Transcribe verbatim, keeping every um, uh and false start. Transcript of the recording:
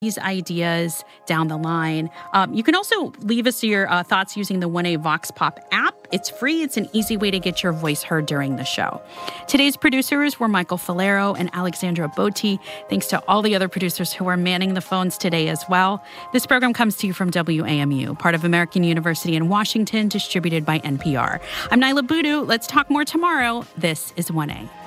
these ideas down the line. Um, you can also leave us your uh, thoughts using the one A Vox Pop app. It's free. It's an easy way to get your voice heard during the show. Today's producers were Michael Falero and Alexandra Botti. Thanks to all the other producers who are manning the phones today as well. This program comes to you from W A M U, part of American University in Washington, distributed by N P R. I'm Nyla Boodoo. Let's talk more tomorrow. This is one A.